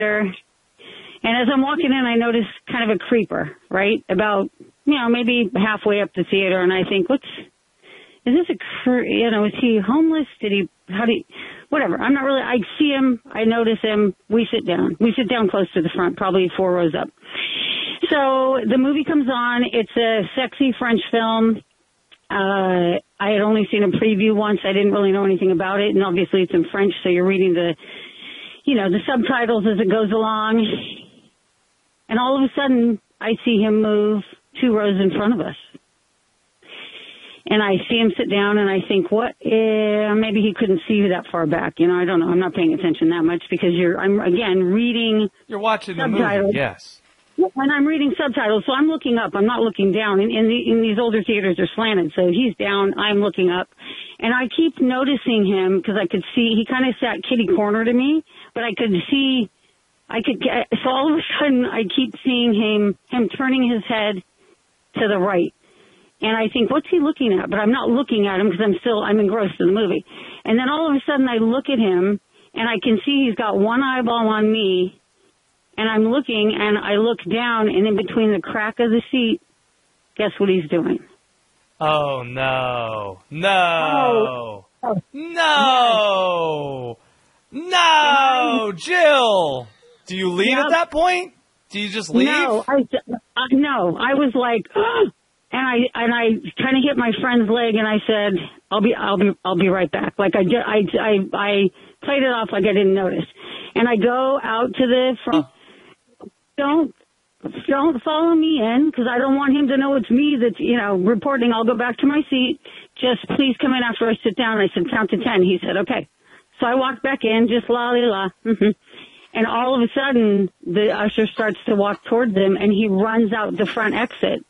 theater. And as I'm walking in, I notice kind of a creeper, right? About, maybe halfway up the theater. And I think, is he homeless? Whatever. I'm not really, I see him. I notice him. We sit down. We sit down close to the front, probably 4 rows up. So the movie comes on. It's a sexy French film. I had only seen a preview once. I didn't really know anything about it. And obviously it's in French, so you're reading the subtitles as it goes along. And all of a sudden, I see him move 2 rows in front of us. And I see him sit down, and I think, maybe he couldn't see you that far back. I don't know. I'm not paying attention that much because I'm again, reading You're watching the subtitles. movie, yes. And I'm reading subtitles, so I'm looking up. I'm not looking down. In these older theaters, they're slanted, so he's down. I'm looking up. And I keep noticing him because I could see he kind of sat kitty corner to me, but I could see, so all of a sudden I keep seeing him turning his head to the right. And I think, what's he looking at? But I'm not looking at him because I'm engrossed in the movie. And then all of a sudden I look at him and I can see he's got one eyeball on me. And I'm looking, and I look down, and in between the crack of the seat, guess what he's doing? Oh, no. No. Oh. No. No, Jill. Do you leave at that point? Do you just leave? No, no. I was like, and I kind of hit my friend's leg, and I said, I'll be right back. Like I played it off like I didn't notice, and I go out to the front. Don't follow me in because I don't want him to know it's me that's, reporting. I'll go back to my seat. Just please come in after I sit down. I said, count to 10. He said, okay. So I walked back in, just la-la-la. Mm-hmm. And all of a sudden, the usher starts to walk towards him, and he runs out the front exit.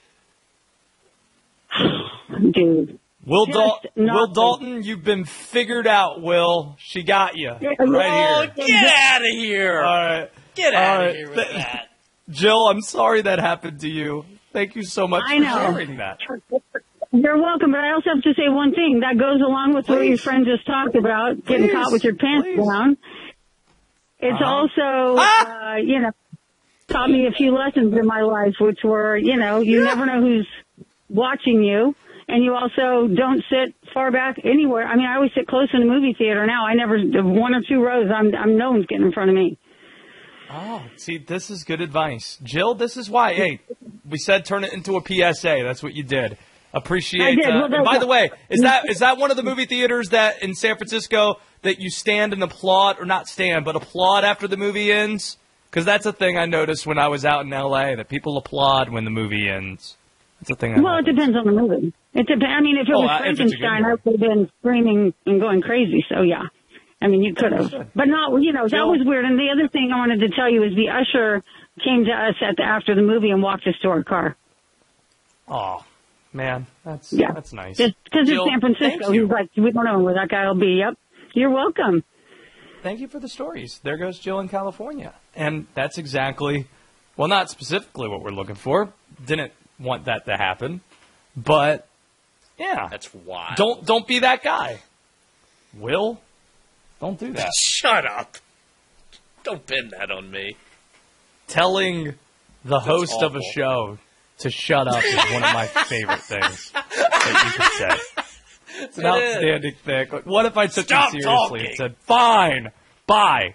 Dude. Will Dalton, you've been figured out, Will. She got you right here. Get out of here. All right. Get out of here with that. Jill, I'm sorry that happened to you. Thank you so much for sharing that. You're welcome, but I also have to say one thing. That goes along with what your friend just talked about, getting caught with your pants down. It's also, taught me a few lessons in my life, which were, you never know who's watching you. And you also don't sit far back anywhere. I mean, I always sit close in the movie theater now. I never, 1 or 2 rows, no one's getting in front of me. Oh, see, this is good advice. Jill, this is why. Hey, we said turn it into a PSA. That's what you did. Appreciate that. And by the way, is that one of the movie theaters that in San Francisco that you stand and applaud, or not stand, but applaud after the movie ends? Because that's a thing I noticed when I was out in L.A., that people applaud when the movie ends. That's a thing I noticed. It depends on the movie. It depends. I mean, if it was Frankenstein, I would have been screaming and going crazy, so yeah. I mean, you could have. But not, that was weird. And the other thing I wanted to tell you is the usher came to us after the movie and walked us to our car. Oh, man. That's nice. Just because it's San Francisco. He's like, we don't know where that guy will be. Yep. You're welcome. Thank you for the stories. There goes Jill in California. And that's exactly, well, not specifically what we're looking for. Didn't want that to happen. But, yeah. That's wild. Don't be that guy. Will? Don't do that. Shut up. Don't pin that on me. Telling the host of a show to shut up is one of my favorite things that you could say. It's an outstanding thing. Like, what if I took you seriously and said, fine, bye.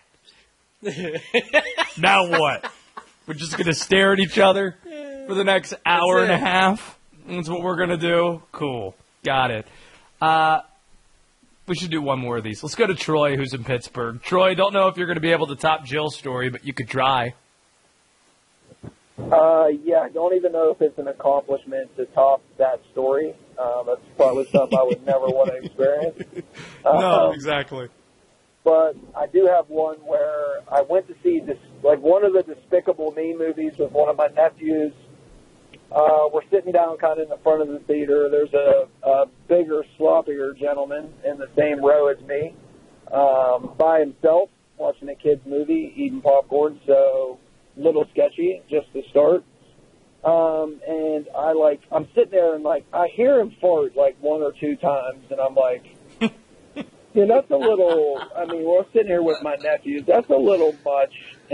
Now what? We're just going to stare at each other for the next hour and a half? That's what we're going to do? Cool. Got it. We should do one more of these. Let's go to Troy, who's in Pittsburgh. Troy, don't know if you're going to be able to top Jill's story, but you could try. Yeah, I don't even know if it's an accomplishment to top that story. That's probably something I would never want to experience. No, exactly. But I do have one where I went to see one of the Despicable Me movies with one of my nephews. We're sitting down kind of in the front of the theater. There's a bigger, sloppier gentleman in the same row as me, by himself, watching a kid's movie, eating popcorn, so a little sketchy just to start. And I'm sitting there and I hear him fart 1 or 2 times, and I'm like, that's a little, we're sitting here with my nephews. That's a little much.